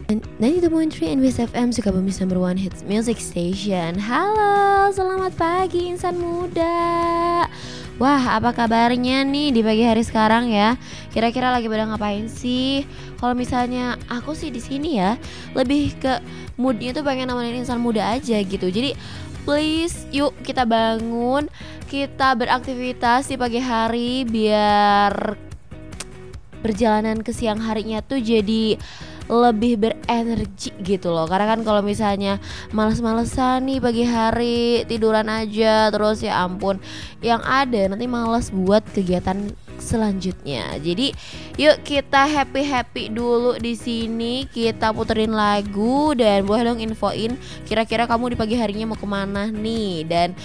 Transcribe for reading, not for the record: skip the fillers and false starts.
92.3 Invis FM Sukabumi's number one hits music station. Halo, selamat pagi insan muda. Wah, apa kabarnya nih di pagi hari sekarang ya? Kira-kira lagi pada ngapain sih? Kalau misalnya aku sih di sini ya, lebih ke moodnya tuh pengen nemenin insan muda aja gitu. Jadi please yuk kita bangun, kita beraktivitas di pagi hari biar perjalanan ke siang harinya tuh jadi lebih berenergi gitu loh. Karena kan kalau misalnya males-malesan nih pagi hari tiduran aja terus, ya ampun, yang ada nanti males buat kegiatan selanjutnya. Jadi yuk kita happy dulu di sini, kita puterin lagu dan boleh dong infoin kira-kira kamu di pagi harinya mau kemana nih. Dan